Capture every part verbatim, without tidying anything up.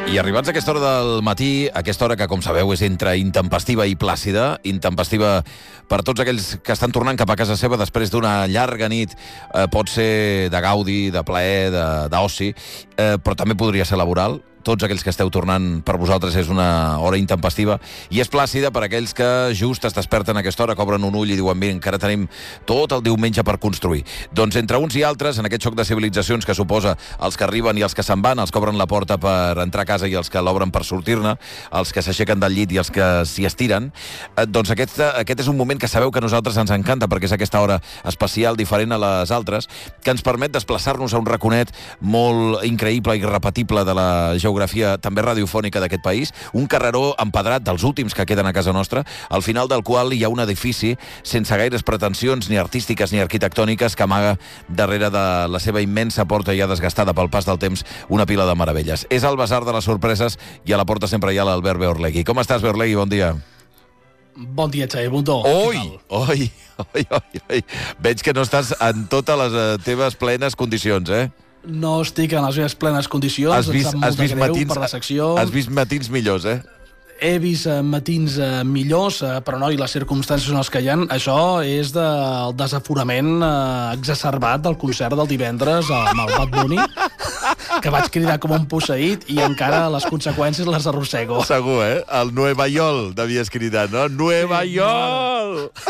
I arribats a aquesta hora del matí, aquesta hora que, com sabeu, és entre intempestiva i plàcida, intempestiva per tots aquells que estan tornant cap a casa seva després d'una llarga nit, eh, pot ser de gaudi, de plaer, d'oci, eh, però també podria ser laboral. Tots aquells que esteu tornant, per vosaltres és una hora intempestiva, i és plàcida per aquells que just es desperten a aquesta hora, cobren un ull i diuen, mira, encara tenim tot el diumenge per construir. Doncs entre uns i altres, en aquest xoc de civilitzacions que suposa els que arriben i els que se'n van, els que obren la porta per entrar a casa i els que l'obren per sortir-ne, els que s'aixequen del llit i els que s'hi estiren, eh, doncs aquest, aquest és un moment que sabeu que a nosaltres ens encanta, perquè és aquesta hora especial, diferent a les altres, que ens permet desplaçar-nos a un raconet molt increïble i irrepetible de la geografia també radiofònica d'aquest país, un carreró empedrat dels últims que queden a casa nostra, al final del qual hi ha un edifici sense gaires pretensions ni artístiques ni arquitectòniques que amaga darrere de la seva immensa porta ja desgastada pel pas del temps una pila de meravelles. És el Basar de les Sorpreses i a la porta sempre hi ha l'Albert Beorlegui. Com estàs, Beorlegui? Bon dia. Bon dia, Xavier Bundó. Oi, oi, oi, oi, oi. Veig que no estàs en totes les eh, teves plenes condicions, eh? No estic en les meves plenes condicions, has vist, em sap molt de greu matins, per la secció. Has vist matins millors, eh? He vist eh, matins eh, millors, eh, però no, i les circumstàncies en les que hi ha. Això és del de, desaforament eh, exacerbat del concert del divendres amb el Bad Bunny, que vaig cridar com un posseït i encara les conseqüències les arrossego. Segur, eh? El Nueva York devies cridar, no? Nueva sí, York!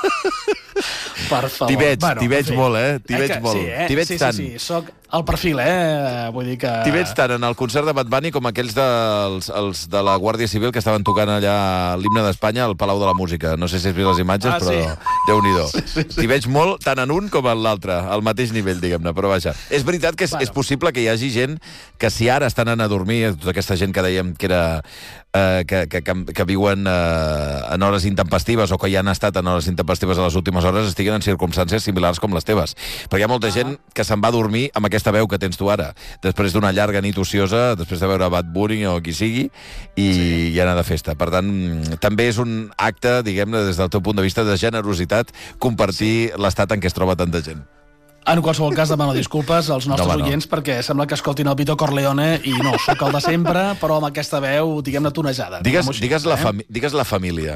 Per favor. T'hi veig, bueno, t'hi veig fi. molt, eh? T'hi eh veig que, molt. Sí, eh? T'hi veig sí, tant. Sí, sí, soc el perfil, eh? Vull dir que... T'hi veig tant en el concert de Bad Bunny com aquells dels, els de la Guàrdia Civil que estaven tocant allà l'himne d'Espanya al Palau de la Música. No sé si has vist les imatges, ah, però sí. Déu-n'hi-do. Sí, sí, sí. T'hi veig molt tant en un com en l'altre, al mateix nivell, diguem-ne, però vaja. És veritat que és, bueno. és possible que hi hagi gent que si ara estan anant a dormir, tota aquesta gent que dèiem que era... Eh, que, que, que, que viuen eh, en hores intempestives o que hi han estat en hores intempestives a les últimes hores estiguen en circumstàncies similars com les teves. Però hi ha molta ah. gent que se'n va a dormir amb aquesta veu que tens tu ara, després d'una llarga nit ociosa, després de veure Bad Bunny o qui sigui, i, sí. i anar de festa. Per tant, també és un acte, diguem-ne, des del teu punt de vista de generositat, compartir sí. l'estat en què es troba tanta gent. En qualsevol cas, demano disculpes als nostres no, no. oients perquè sembla que escoltin el Vito Corleone i no, sóc el de sempre, però amb aquesta veu, diguem-ne, tonejada. Digues, així, digues, eh? la fami digues la família.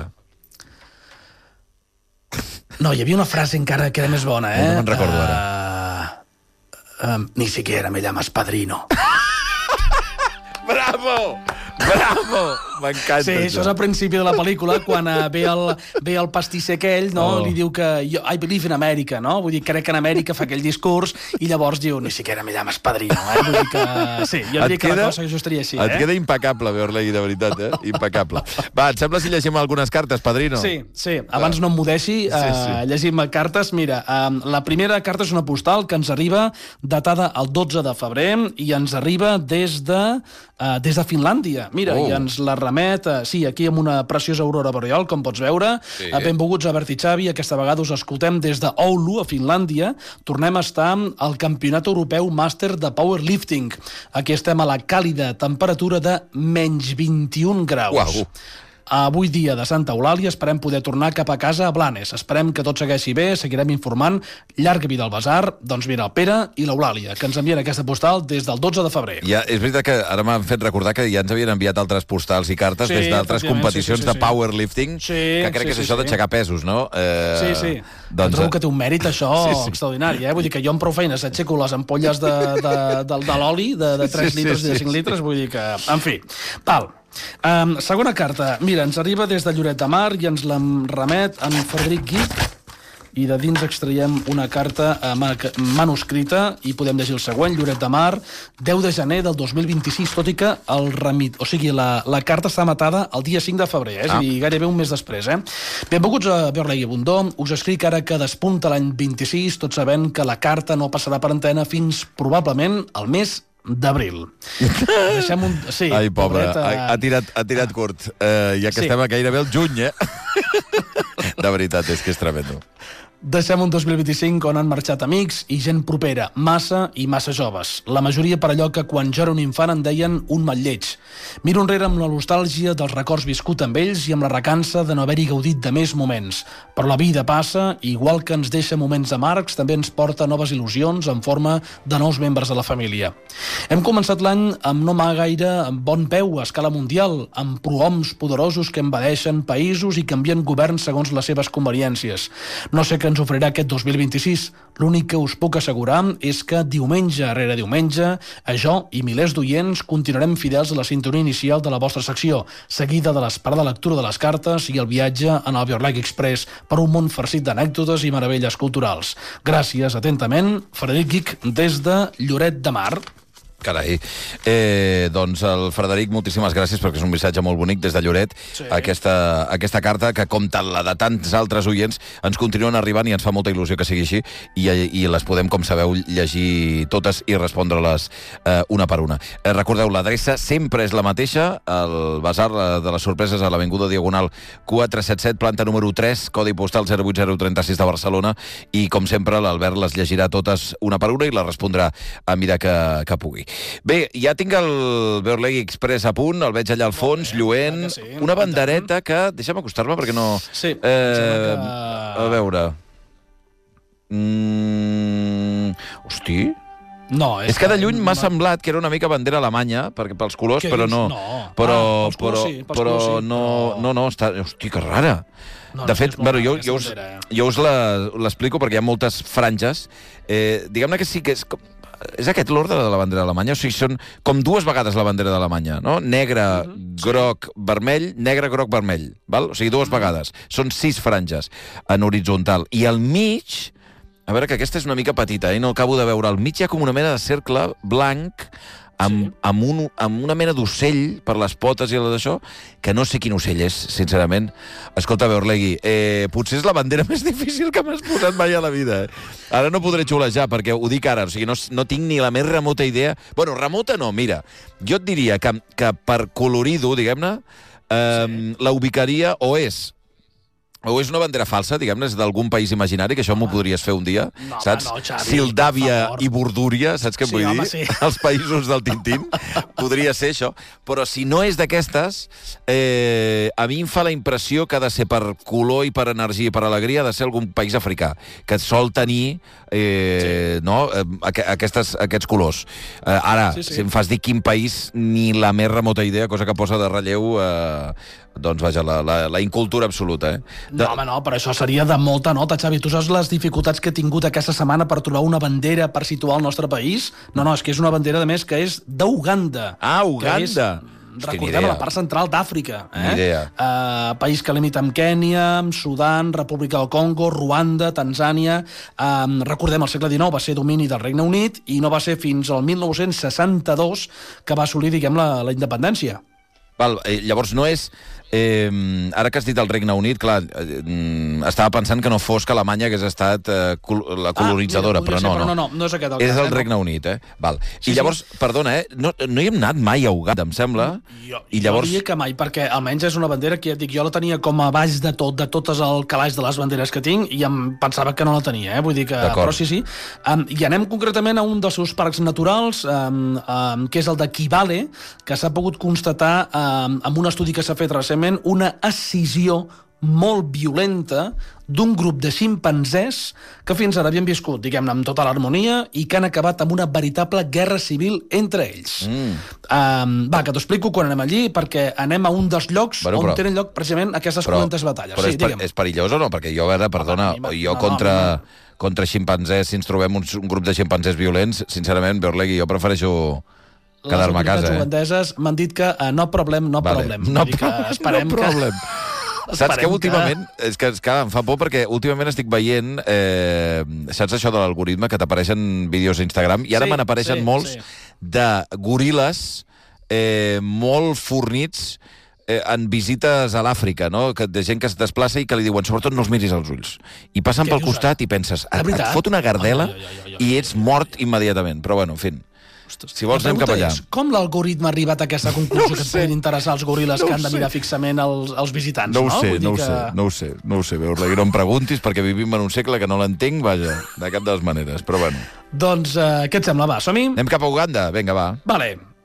No, hi havia una frase encara que era més bona, eh? No me'n recordo ara. Uh, uh, ni siquiera me llamas padrino. Bravo! Bravo! M'encanta. Sí, això és al principi de la pel·lícula, quan uh, ve, el, ve el pastisser aquell, no? Oh. Li diu que jo, I believe in America, no? Vull dir, crec que en Amèrica fa aquell discurs i llavors diu, ni siquiera me llamas padrino, eh? Vull dir que... Sí, jo diria que la cosa que jo estaria així, et eh? Et queda impecable, Beorlegui, de veritat, eh? Impecable. Va, et sembla si llegim algunes cartes, padrino? Sí, sí. Abans no em mudeixi, uh, sí, sí. llegim cartes. Mira, uh, la primera carta és una postal que ens arriba datada el dotze de febrer i ens arriba des de, uh, des de Finlàndia. Mira, oh. i ens la remet, uh, sí, aquí amb una preciosa aurora boreal, com pots veure. Sí. Uh, benvolguts a Bert i Xavi, aquesta vegada us escoltem des de Oulu, a Finlàndia. Tornem a estar al Campionat Europeu Màster de Powerlifting. Aquí estem a la càlida temperatura de menys vint-i-un graus. Uau. Avui dia de Santa Eulàlia esperem poder tornar cap a casa a Blanes. Esperem que tot segueixi bé, seguirem informant. Llarga vida al Basar. Doncs mira, el Pere i l'Eulàlia, que ens envien aquesta postal des del dotze de febrer. Ja, és veritat que ara m'han fet recordar que ja ens havien enviat altres postals i cartes sí, des d'altres competicions sí, sí, sí, sí. de powerlifting, sí, que crec sí, que és sí, això sí. d'aixecar pesos, no? Eh, sí, sí. Doncs... Trobo que té un mèrit, això, sí, sí. extraordinari, eh? Vull dir que jo amb prou feines aixeco les ampolles de, de, de, de l'oli de, de tres sí, litres sí, i de cinc sí, litres, vull dir que... En fi, val. Um, segona carta. Mira, ens arriba des de Lloret de Mar i ens la remet en Frederic Guic i de dins extraiem una carta uh, manuscrita i podem llegir el següent. Lloret de Mar, deu de gener del dos mil vint-i-sis, tot i que el remit, o sigui, la, la carta està matada el dia cinc de febrer, eh? És a dir, gairebé un mes després, eh? Benvinguts a Beorlegui Bundó. Us escric ara que despunta l'any vint-i-sis, tot sabent que la carta no passarà per antena fins probablement el mes d'abril. Deixem un... Sí, ai, pobre, pobret, uh... ha, ha, tirat, ha tirat curt. Uh, ja que sí. estem gairebé al juny, eh? De veritat, és que és tremendo. Deixem un dos mil vint-i-cinc on han marxat amics i gent propera, massa i massa joves. La majoria per allò que quan jo era un infant en deien un mal lleig. Miro enrere amb la nostàlgia dels records viscut amb ells i amb la recança de no haver-hi gaudit de més moments. Però la vida passa i igual que ens deixa moments amargs, també ens porta noves il·lusions en forma de nous membres de la família. Hem començat l'any amb no mà gaire amb bon peu a escala mundial, amb prohoms poderosos que envaeixen països i canvien governs segons les seves conveniències. No sé què ens oferirà aquest dos mil vint-i-sis. L'únic que us puc assegurar és que diumenge rere diumenge, a jo i milers d'oients continuarem fidels a la sintonia inicial de la vostra secció, seguida de l'esperada lectura de les cartes i el viatge en el Beorleg Express per un món farcit d'anècdotes i meravelles culturals. Gràcies, atentament, Frederic Guich, des de Lloret de Mar. Carai. Eh, doncs el Frederic, moltíssimes gràcies perquè és un missatge molt bonic des de Lloret. Sí. Aquesta, aquesta carta que, com tant la de tants altres oients, ens continuen arribant i ens fa molta il·lusió que sigui així i, i les podem, com sabeu, llegir totes i respondre-les eh, una per una. Eh, recordeu, l'adreça sempre és la mateixa, el Basar de les Sorpreses a l'Avinguda Diagonal quatre set set, planta número tres, codi postal zero vuit zero tres sis de Barcelona, i com sempre l'Albert les llegirà totes una per una i les respondrà a mida que, que pugui. Bé, ja tinc el Beorleg Express a punt, el veig allà al fons, lluent, sí, una bandereta que... Deixa'm acostar-me perquè no... Sí, eh, que... A veure... Mm... Hosti... No, és, és que de lluny m'ha semblat que era una mica bandera alemanya, perquè pels colors, però no. no. Però, ah, pels però, sí, pels però sí, no, però... no, no, està... Hosti, que rara. No, de no, fet, bueno, jo, jo us, bandera, eh? jo us l'explico perquè hi ha moltes franges. Eh, Diguem-ne que sí que és... És aquest l'ordre de la bandera alemanya? O sigui, són com dues vegades la bandera d'Alemanya, no? Negre, uh-huh, groc, sí. vermell, negre, groc, vermell. Val? O sigui, dues uh-huh. vegades. Són sis franges en horitzontal. I al mig... A veure, que aquesta és una mica petita, eh? No acabo de veure. Al mig hi ha com una mena de cercle blanc amb, sí. amb, un, amb una mena d'ocell per les potes i la d'això, que no sé quin ocell és, sincerament. Escolta, Beorlegui, eh, potser és la bandera més difícil que m'has posat mai a la vida. Eh? Ara no podré xulejar, perquè ho dic ara, o sigui, no, no tinc ni la més remota idea. Bueno, remota no, mira, jo et diria que, que per colorido, diguem-ne, eh, sí. la ubicaria o és o és una bandera falsa, diguem-ne, és d'algun país imaginari, que això m'ho podries fer un dia, no, saps? No, Xavi, Sildàvia i Bordúria, saps què em sí, vull home, dir? Sí. Els països del Tintín. Podria ser això. Però si no és d'aquestes, eh, a mi em fa la impressió que ha de ser per color i per energia i per alegria, ha de ser algun país africà, que sol tenir eh, sí. no, Aqu aquestes, aquests colors. Eh, ara, sí, sí. si em fas dir quin país, ni la més remota idea, cosa que posa de relleu... Eh, doncs vaja, la, la, la incultura absoluta, eh? De... No, home, no, però això seria de molta nota, Xavi. Tu saps les dificultats que he tingut aquesta setmana per trobar una bandera per situar el nostre país? No, no, és que és una bandera, de més, que és d'Uganda. Ah, Uganda! És, recordem, a la part central d'Àfrica. Eh? Ni idea. Uh, país que limita amb Kènia, amb Sudan, República del Congo, Ruanda, Tanzània... Um, recordem, el segle dinou va ser domini del Regne Unit i no va ser fins al mil nou-cents seixanta-dos que va assolir, diguem, la, la independència. Val, eh, llavors no és... Eh, ara que has dit el Regne Unit, clar, eh, estava pensant que no fos que Alemanya hagués estat eh, col la colonitzadora, ah, mira, però, no, ser, però no, no, no, no és aquest el és cas, el eh, Regne no. Unit, eh? Val. Sí, I llavors, sí. perdona, eh? No, no hi hem anat mai a Uganda, em sembla. Jo, I llavors... jo diria que mai, perquè almenys és una bandera que ja et dic, jo la tenia com a baix de tot, de totes el calaix de les banderes que tinc, i em pensava que no la tenia, eh? Vull dir que... Però sí, sí. Um, I anem concretament a un dels seus parcs naturals, um, um, que és el de Kibale, que s'ha pogut constatar um, amb un estudi que s'ha fet recentment, una escissió molt violenta d'un grup de ximpanzés que fins ara havien viscut, diguem-ne, amb tota l'harmonia i que han acabat amb una veritable guerra civil entre ells. Mm. Um, va, que t'ho explico quan anem allí, perquè anem a un dels llocs bueno, on però, tenen lloc precisament aquestes cruentes batalles. Però sí, és, per, és perillós o no? Perquè jo, a veure, perdona, no, jo no, contra... No, no. contra ximpanzés, si ens trobem un, un grup de ximpanzés violents, sincerament, Beorlegui, jo prefereixo quedar-me a casa. Les autoritats ugandeses eh? m'han dit que uh, no problem, no vale. problem. No, que esperem no problem. Que... Saps que últimament, que... és que, és que em fa por perquè últimament estic veient, eh, saps això de l'algoritme, que t'apareixen vídeos a Instagram, i ara sí, me n'apareixen sí, molts sí. de goril·les eh, molt fornits eh, en visites a l'Àfrica, no? Que, de gent que es desplaça i que li diuen, sobretot no els miris als ulls. I passen pel costat i penses, et, et fot una gardela ai, ai, ai, ai, ai, i ets mort immediatament. Però bueno, en fi... Si vols, anem cap allà. És, com l'algoritme ha arribat a aquesta conclusió no que et puguin interessar els goril·les no que han de sé. mirar fixament els, els visitants? No ho no? sé, Vull no ho que... sé, no ho sé, no ho sé, veure, no em preguntis perquè vivim en un segle que no l'entenc, vaja, de cap de les maneres, però bueno. Doncs, eh, què et sembla? Va, som-hi? Anem cap a Uganda, vinga, va. Vale.